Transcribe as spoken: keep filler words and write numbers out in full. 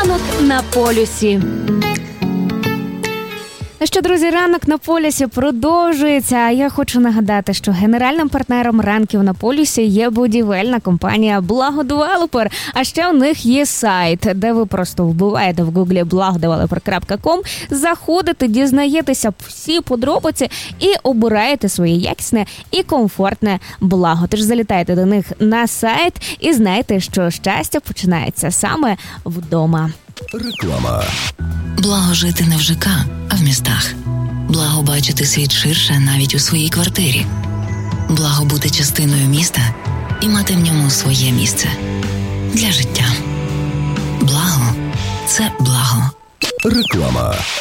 Ранок на полюсі. Ну що, друзі, ранок на полюсі продовжується. А я хочу нагадати, що генеральним партнером ранків на полюсі є будівельна компанія «Благодевелопер». А ще у них є сайт, де ви просто вбиваєте в гуглі благодевелопер крапка ком, заходите, дізнаєтеся всі подробиці і обираєте своє якісне і комфортне благо. Тож залітайте до них на сайт і знайте, що щастя починається саме вдома. Реклама. Благо жити не в ЖК, а в містах. Благо бачити світ ширше навіть у своїй квартирі. Благо бути частиною міста і мати в ньому своє місце. Для життя. Благо – це благо. Реклама.